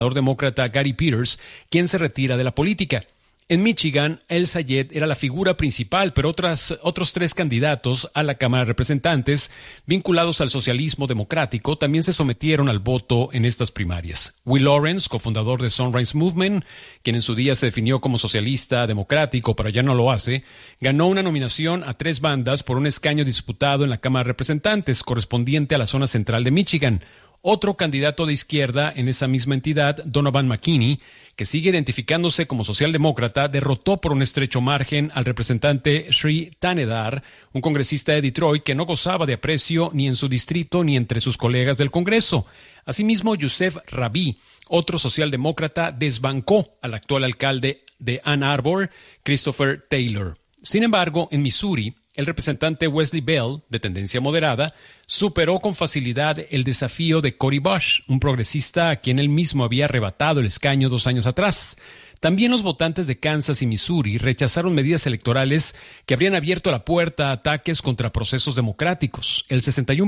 demócrata Gary Peters, quien se retira de la política. En Michigan, El Sayed era la figura principal, pero otros 3 candidatos a la Cámara de Representantes, vinculados al socialismo democrático, también se sometieron al voto en estas primarias. Will Lawrence, cofundador de Sunrise Movement, quien en su día se definió como socialista democrático, pero ya no lo hace, ganó una nominación a 3 bandas por un escaño disputado en la Cámara de Representantes, correspondiente a la zona central de Michigan. Otro candidato de izquierda en esa misma entidad, Donovan McKinney, que sigue identificándose como socialdemócrata, derrotó por un estrecho margen al representante Sri Thanedar, un congresista de Detroit que no gozaba de aprecio ni en su distrito ni entre sus colegas del Congreso. Asimismo, Youssef Rabi, otro socialdemócrata, desbancó al actual alcalde de Ann Arbor, Christopher Taylor. Sin embargo, en Missouri, el representante Wesley Bell, de tendencia moderada, superó con facilidad el desafío de Cody Bush, un progresista a quien él mismo había arrebatado el escaño 2 años atrás. También los votantes de Kansas y Missouri rechazaron medidas electorales que habrían abierto la puerta a ataques contra procesos democráticos. El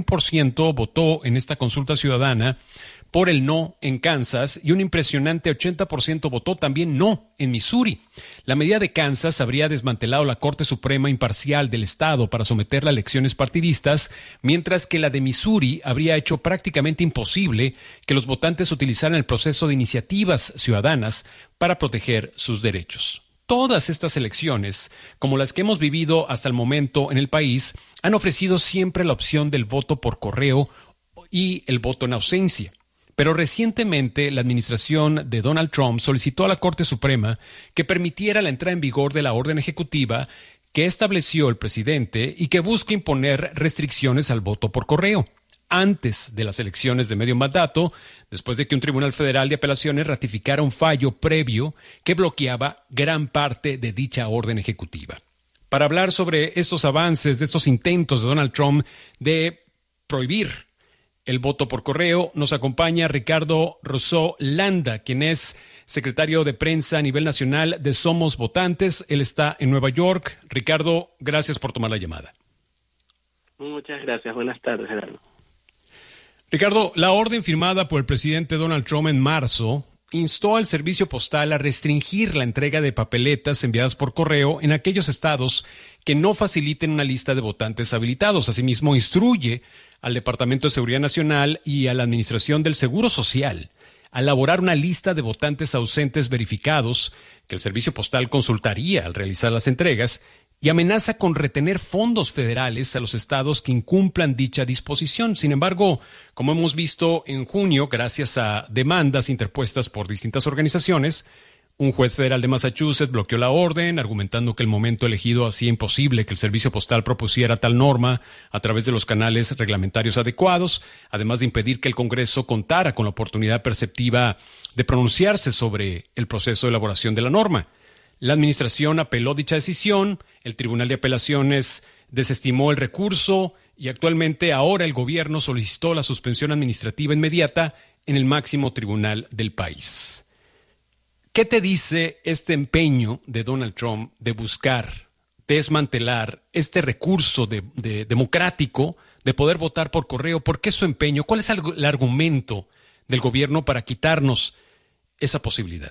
61% votó en esta consulta ciudadana por el no en Kansas y un impresionante 80% votó también no en Missouri. La medida de Kansas habría desmantelado la Corte Suprema Imparcial del Estado para someterla a elecciones partidistas, mientras que la de Missouri habría hecho prácticamente imposible que los votantes utilizaran el proceso de iniciativas ciudadanas para proteger sus derechos. Todas estas elecciones, como las que hemos vivido hasta el momento en el país, han ofrecido siempre la opción del voto por correo y el voto en ausencia. Pero recientemente la administración de Donald Trump solicitó a la Corte Suprema que permitiera la entrada en vigor de la orden ejecutiva que estableció el presidente y que busca imponer restricciones al voto por correo antes de las elecciones de medio mandato, después de que un tribunal federal de apelaciones ratificara un fallo previo que bloqueaba gran parte de dicha orden ejecutiva. Para hablar sobre estos avances, de estos intentos de Donald Trump de prohibir el voto por correo, nos acompaña Ricardo Rousseau Landa, quien es secretario de prensa a nivel nacional de Somos Votantes. Él está en Nueva York. Ricardo, gracias por tomar la llamada. Muchas gracias. Buenas tardes, Gerardo. Ricardo, la orden firmada por el presidente Donald Trump en marzo instó al servicio postal a restringir la entrega de papeletas enviadas por correo en aquellos estados que no faciliten una lista de votantes habilitados. Asimismo, instruye al Departamento de Seguridad Nacional y a la Administración del Seguro Social a elaborar una lista de votantes ausentes verificados que el servicio postal consultaría al realizar las entregas, y amenaza con retener fondos federales a los estados que incumplan dicha disposición. Sin embargo, como hemos visto en junio, gracias a demandas interpuestas por distintas organizaciones, un juez federal de Massachusetts bloqueó la orden, argumentando que el momento elegido hacía imposible que el servicio postal propusiera tal norma a través de los canales reglamentarios adecuados, además de impedir que el Congreso contara con la oportunidad perceptiva de pronunciarse sobre el proceso de elaboración de la norma. La administración apeló dicha decisión, el Tribunal de Apelaciones desestimó el recurso y actualmente ahora el gobierno solicitó la suspensión administrativa inmediata en el máximo tribunal del país. ¿Qué te dice este empeño de Donald Trump de buscar desmantelar este recurso democrático de poder votar por correo? ¿Por qué su empeño? ¿Cuál es el argumento del gobierno para quitarnos esa posibilidad?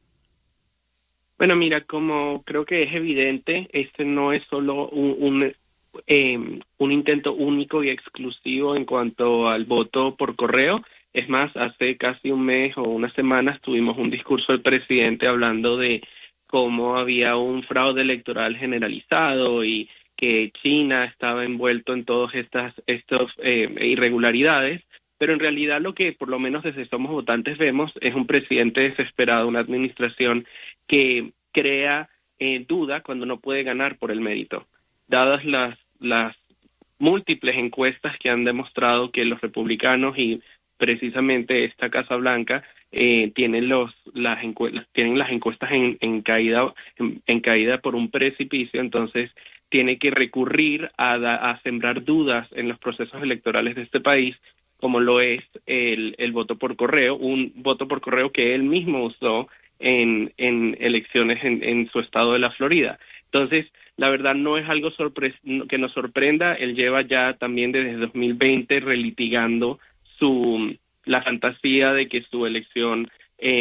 Bueno, mira, como creo que es evidente, este no es solo un intento único y exclusivo en cuanto al voto por correo. Es más, hace casi un mes o unas semanas tuvimos un discurso del presidente hablando de cómo había un fraude electoral generalizado y que China estaba envuelto en todas estas irregularidades. Pero en realidad lo que por lo menos desde Somos Votantes vemos es un presidente desesperado, una administración que crea duda cuando no puede ganar por el mérito. Dadas las múltiples encuestas que han demostrado que los republicanos y precisamente esta Casa Blanca tienen las encuestas en caída por un precipicio, entonces tiene que recurrir a sembrar dudas en los procesos electorales de este país, como lo es el voto por correo, un voto por correo que él mismo usó en elecciones en su estado de la Florida. Entonces, la verdad no es algo que nos sorprenda. Él lleva ya también desde 2020 relitigando la fantasía de que su elección